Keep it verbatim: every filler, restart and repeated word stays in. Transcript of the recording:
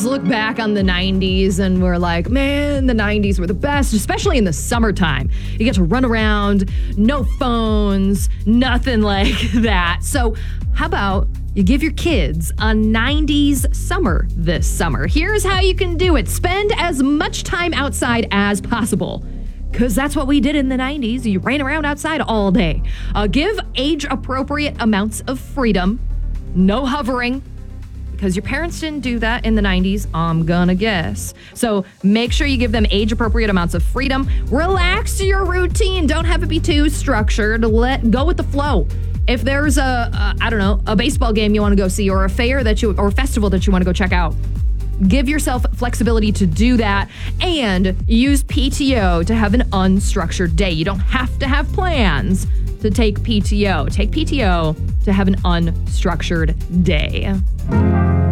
always look back on the nineties and we're like, man, the nineties were the best, especially in the summertime. You get to run around, no phones, nothing like that. So how about you give your kids a nineties summer this summer? Here's how you can do it. Spend as much time outside as possible, because that's what we did in the nineties. You ran around outside all day. Uh, give age-appropriate amounts of freedom. No hovering, because your parents didn't do that in the nineties, I'm gonna guess. So make sure you give them age-appropriate amounts of freedom. Relax your routine. Don't have it be too structured. Let go with the flow. If there's a, a I don't know, a baseball game you want to go see, or a fair that you, or a festival that you want to go check out, give yourself flexibility to do that, and use P T O to have an unstructured day. You don't have to have plans to take P T O. Take P T O to have an unstructured day.